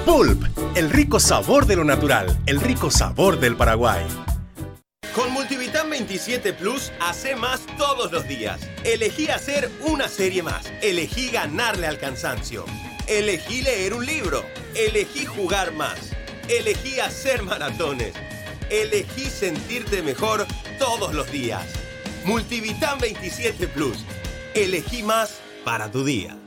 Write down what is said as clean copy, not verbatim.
Pulp, el rico sabor de lo natural, el rico sabor del Paraguay. Con Multivitam 27 Plus, hace más todos los días. Elegí hacer una serie más. Elegí ganarle al cansancio. Elegí leer un libro. Elegí jugar más. Elegí hacer maratones. Elegí sentirte mejor todos los días. Multivitam 27 Plus. Elegí más para tu día.